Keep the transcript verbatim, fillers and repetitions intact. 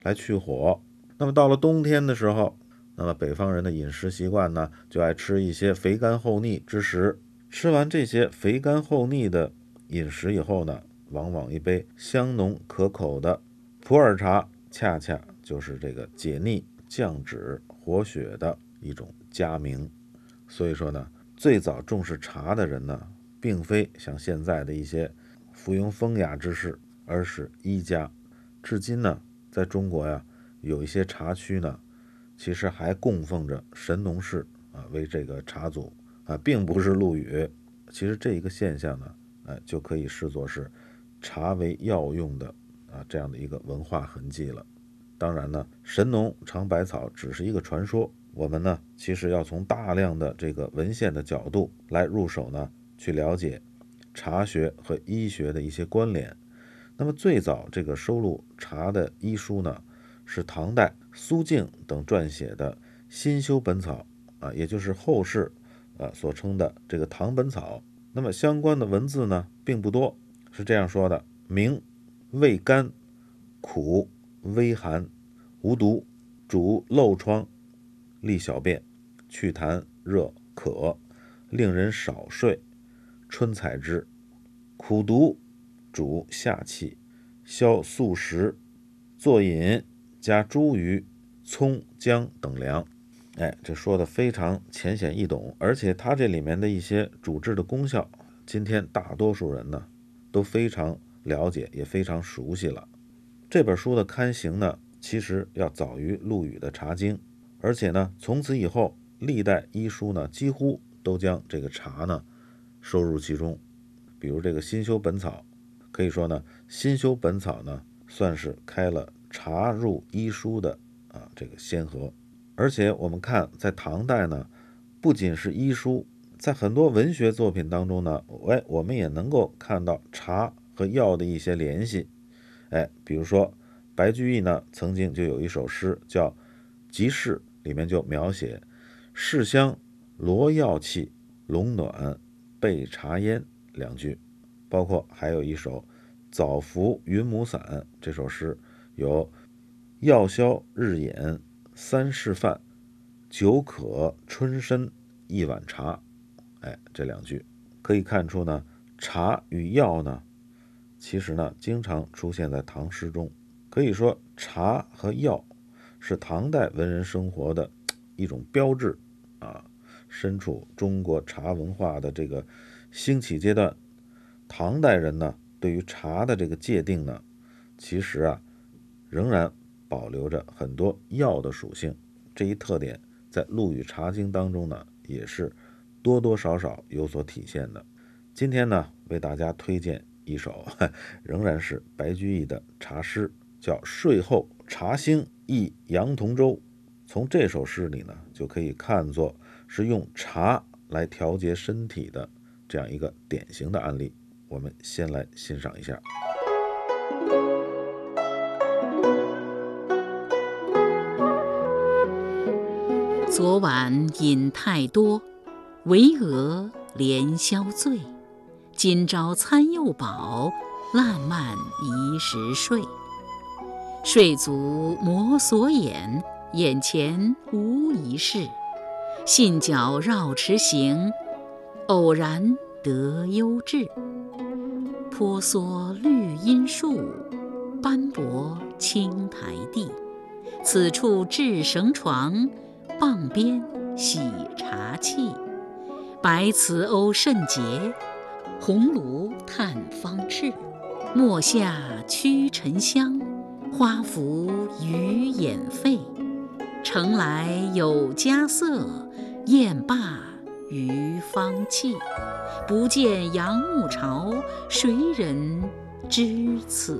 来去火。那么到了冬天的时候，那么北方人的饮食习惯呢，就爱吃一些肥甘厚腻之食。吃完这些肥甘厚腻的饮食以后呢，往往一杯香浓可口的普洱茶，恰恰就是这个解腻、降脂、活血的一种佳名。所以说呢，最早重视茶的人呢，并非像现在的一些附庸风雅之士，而是医家。至今呢，在中国呀，有一些茶区呢，其实还供奉着神农氏啊为这个茶祖啊，并不是陆羽。其实这一个现象呢，呃，就可以视作是茶为药用的啊这样的一个文化痕迹了。当然呢，神农尝百草只是一个传说，我们呢其实要从大量的这个文献的角度来入手呢，去了解茶学和医学的一些关联。那么最早这个收录茶的医书呢，是唐代苏敬等撰写的《新修本草》啊，也就是后世啊所称的这个唐本草。那么相关的文字呢并不多，是这样说的：名味甘，苦，微寒，无毒，主漏疮，利小便，祛痰热渴，令人少睡，春采之。苦毒，主下气，消宿食，作饮，加茱萸、葱、姜等凉。哎，这说的非常浅显易懂，而且它这里面的一些主治的功效，今天大多数人呢都非常了解，也非常熟悉了。这本书的刊行呢，其实要早于陆羽的《茶经》，而且呢，从此以后，历代医书呢几乎都将这个茶呢收入其中。比如这个《新修本草》，可以说呢，《新修本草》呢算是开了茶入医书的啊这个先河。而且我们看，在唐代呢，不仅是医书，在很多文学作品当中呢，哎，我们也能够看到茶和药的一些联系。哎，比如说白居易呢，曾经就有一首诗叫《集市》，里面就描写市香罗药气，龙暖备茶烟两句。包括还有一首《早服云母散》，这首诗有药消日饮三事饭，酒渴春参一碗茶。哎，这两句可以看出呢，茶与药呢，其实呢经常出现在唐诗中。可以说茶和药是唐代文人生活的一种标志啊。身处中国茶文化的这个兴起阶段，唐代人呢对于茶的这个界定呢，其实啊仍然保留着很多药的属性。这一特点在陆羽《茶经》当中呢也是多多少少有所体现的。今天呢为大家推荐一首仍然是白居易的茶诗，叫《睡后茶兴忆杨同舟》。从这首诗里呢就可以看作是用茶来调节身体的这样一个典型的案例。我们先来欣赏一下。 昨晚饮太多，惟额连宵醉。今朝餐又饱，烂漫一时睡。睡足摩挲眼，眼前无一事。信脚绕池行，偶然得幽致。婆娑绿荫树，斑驳青苔地。此处置绳床，傍边洗茶器。白瓷瓯甚洁，红炉炭方炽。墨下驱尘香，花服余眼沸。盛来有佳色，宴罢余芳气。不见杨暮潮，谁人知此